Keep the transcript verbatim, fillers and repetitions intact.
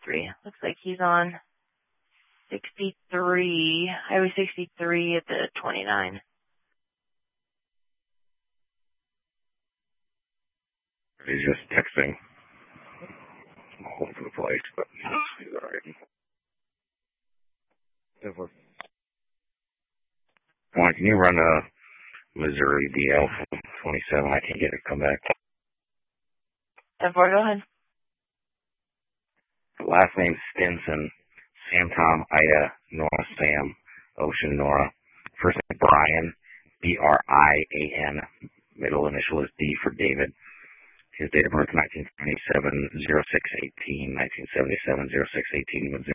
sixty-three. Looks like he's on sixty-three, Highway sixty-three at the twenty-nine. He's just texting all over the place, but he's alright. Come on, can you run a Missouri D L twenty-seven? I can't get it to come back. ten four, go ahead. Last name Stinson. Sam, Tom, Ida, Nora, Sam, Ocean, Nora. First name Brian, B R I A N. Middle initial is D for David. His date of birth nineteen seventy-seven, oh six eighteen, nineteen seventy-seven, oh six eighteen,